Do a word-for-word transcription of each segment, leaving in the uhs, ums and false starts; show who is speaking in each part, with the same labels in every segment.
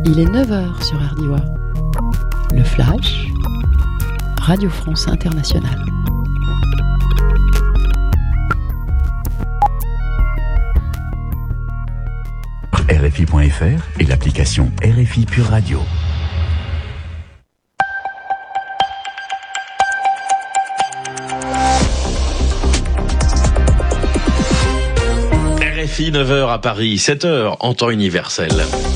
Speaker 1: Il est neuf heures sur R D I A. Le Flash, Radio France Internationale.
Speaker 2: R F I point F R et l'application R F I Pure Radio.
Speaker 3: R F I neuf heures à Paris, sept heures en temps universel.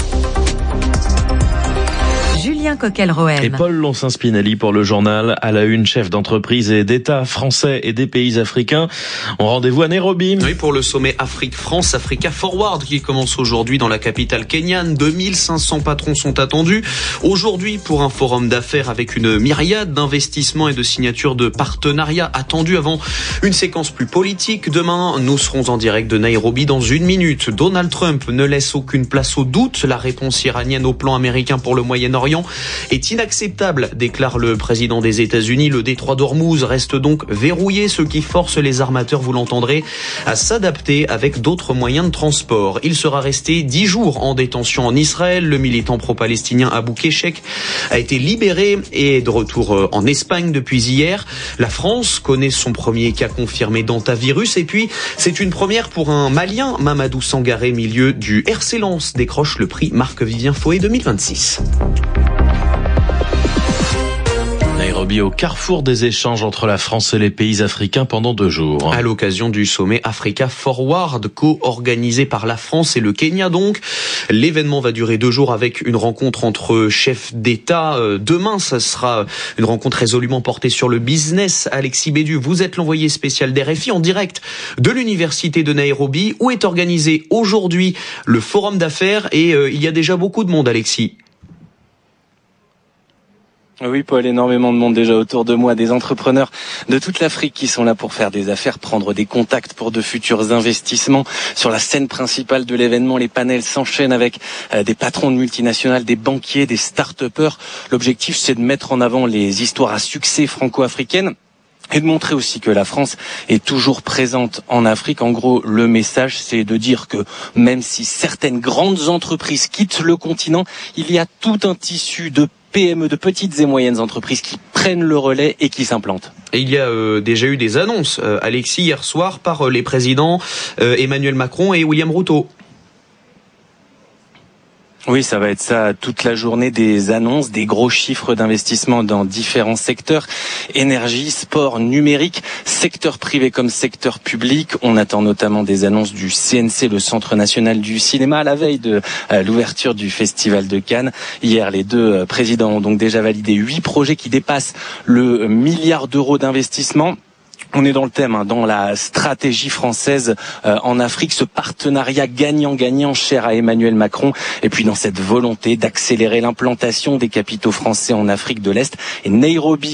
Speaker 4: Julien Coquel-Rohem.
Speaker 3: Et Paul Loncin-Spinelli pour le journal. À la une, chef d'entreprise et d'État français et des pays africains ont rendez-vous à Nairobi.
Speaker 5: Oui, pour le sommet Afrique-France, Africa Forward, qui commence aujourd'hui dans la capitale kenyane. deux mille cinq cents patrons sont attendus aujourd'hui pour un forum d'affaires avec une myriade d'investissements et de signatures de partenariats attendus avant une séquence plus politique. Demain, nous serons en direct de Nairobi dans une minute. Donald Trump ne laisse aucune place au doute. La réponse iranienne au plan américain pour le Moyen-Orient est inacceptable, déclare le président des États-Unis. Le détroit d'Ormuz reste donc verrouillé, ce qui force les armateurs, vous l'entendrez, à s'adapter avec d'autres moyens de transport. Il sera resté dix jours en détention en Israël. Le militant pro-palestinien Abou Keshek a été libéré et est de retour en Espagne depuis hier. La France connaît son premier cas confirmé d'hantavirus et puis c'est une première pour un Malien. Mamadou Sangaré, milieu du R C Lens, décroche le prix Marc-Vivien Foé deux mille vingt-six.
Speaker 3: Nairobi au carrefour des échanges entre la France et les pays africains pendant deux jours.
Speaker 5: À l'occasion du sommet Africa Forward, co-organisé par la France et le Kenya donc. L'événement va durer deux jours avec une rencontre entre chefs d'État. Demain, ça sera une rencontre résolument portée sur le business. Alexis Bédu, vous êtes l'envoyé spécial d'R F I en direct de l'université de Nairobi, où est organisé aujourd'hui le forum d'affaires et euh, il y a déjà beaucoup de monde, Alexis.
Speaker 6: Oui, Paul, énormément de monde déjà autour de moi, des entrepreneurs de toute l'Afrique qui sont là pour faire des affaires, prendre des contacts pour de futurs investissements. Sur la scène principale de l'événement, les panels s'enchaînent avec euh, des patrons de multinationales, des banquiers, des start-upers. L'objectif, c'est de mettre en avant les histoires à succès franco-africaines et de montrer aussi que la France est toujours présente en Afrique. En gros, le message, c'est de dire que même si certaines grandes entreprises quittent le continent, il y a tout un tissu de P M E, de petites et moyennes entreprises qui prennent le relais et qui s'implantent.
Speaker 5: Et il y a euh, déjà eu des annonces, euh, Alexis, hier soir, par euh, les présidents euh, Emmanuel Macron et William Ruto.
Speaker 6: Oui, ça va être ça toute la journée, des annonces, des gros chiffres d'investissement dans différents secteurs, énergie, sport, numérique, secteur privé comme secteur public. On attend notamment des annonces du C N C, le Centre National du Cinéma, à la veille de euh, l'ouverture du Festival de Cannes. Hier, les deux euh, présidents ont donc déjà validé huit projets qui dépassent le milliard d'euros d'investissement. On est dans le thème, hein, dans la stratégie française euh, en Afrique, ce partenariat gagnant-gagnant cher à Emmanuel Macron, et puis dans cette volonté d'accélérer l'implantation des capitaux français en Afrique de l'Est. Et Nairobi